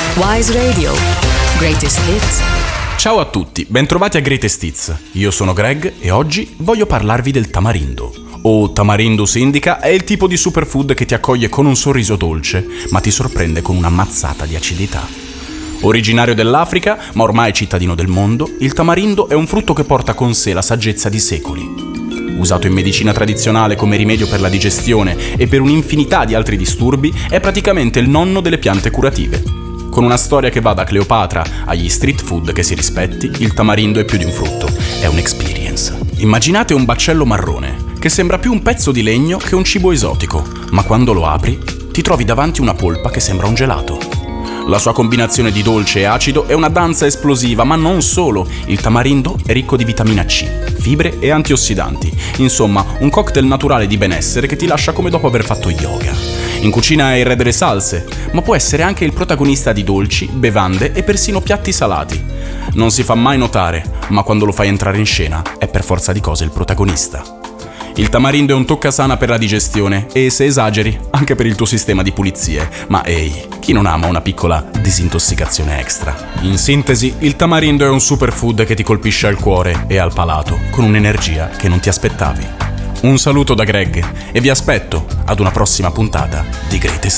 Wise Radio. Greatest Hits. Ciao a tutti, bentrovati a Greatest Hits. Io sono Greg e oggi voglio parlarvi del tamarindo. O Tamarindus indica è il tipo di superfood che ti accoglie con un sorriso dolce, ma ti sorprende con una mazzata di acidità. Originario dell'Africa, ma ormai cittadino del mondo, il tamarindo è un frutto che porta con sé la saggezza di secoli. Usato in medicina tradizionale come rimedio per la digestione e per un'infinità di altri disturbi, è praticamente il nonno delle piante curative. Con una storia che va da Cleopatra agli street food che si rispetti, il tamarindo è più di un frutto, è un'experience. Immaginate un baccello marrone, che sembra più un pezzo di legno che un cibo esotico, ma quando lo apri, ti trovi davanti una polpa che sembra un gelato. La sua combinazione di dolce e acido è una danza esplosiva, ma non solo. Il tamarindo è ricco di vitamina C, fibre e antiossidanti. Insomma, un cocktail naturale di benessere che ti lascia come dopo aver fatto yoga. In cucina è il re delle salse, ma può essere anche il protagonista di dolci, bevande e persino piatti salati. Non si fa mai notare, ma quando lo fai entrare in scena è per forza di cose il protagonista. Il tamarindo è un toccasana per la digestione e, se esageri, anche per il tuo sistema di pulizie. Ma ehi, chi non ama una piccola disintossicazione extra? In sintesi, il tamarindo è un superfood che ti colpisce al cuore e al palato, con un'energia che non ti aspettavi. Un saluto da Greg e vi aspetto ad una prossima puntata di Greatest